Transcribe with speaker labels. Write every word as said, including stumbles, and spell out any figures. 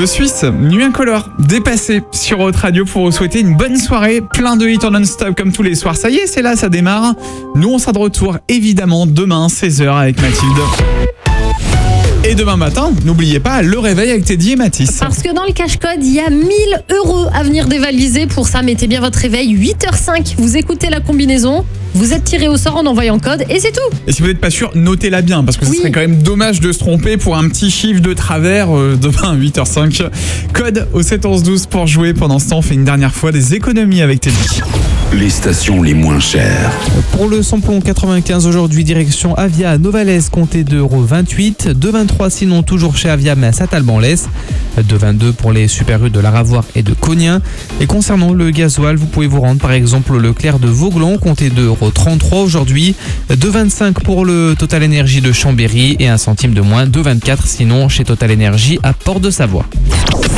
Speaker 1: duo suisse, Nuit Incolore, dépassé sur Haute Radio pour vous souhaiter une bonne soirée, plein de hits en non-stop comme tous les soirs. Ça y est, c'est là, ça démarre. Nous, on sera de retour évidemment demain, seize heures avec Mathilde. Et demain matin, n'oubliez pas le réveil avec Teddy et Mathis.
Speaker 2: Parce que dans le cache-code, il y a mille euros à venir dévaliser. Pour ça, mettez bien votre réveil, huit heures cinq. Vous écoutez la combinaison, vous êtes tiré au sort en envoyant code et c'est tout.
Speaker 1: Et si vous n'êtes pas sûr, notez-la bien parce que ce
Speaker 2: Oui.
Speaker 1: serait quand même dommage de se tromper pour un petit chiffre de travers euh, demain huit heures cinq. Code au sept onze douze pour jouer. Pendant ce temps, on fait une dernière fois des économies avec Teddy.
Speaker 3: Les stations les moins chères.
Speaker 4: Pour le samplon quatre-vingt-quinze aujourd'hui, direction Avia à Novalaise, comptez deux euros vingt-huit. deux euros vingt-trois sinon toujours chez Avia mais à Saint-Alban-Lès. deux euros vingt-deux pour les super U de la Ravoire et de Cognien. Et concernant le gasoil, vous pouvez vous rendre par exemple au Leclerc de Vauglon, comptez deux euros trente-trois aujourd'hui. deux euros vingt-cinq pour le Total Énergie de Chambéry et un centime de moins, deux euros vingt-quatre sinon chez Total Énergie à Port de Savoie.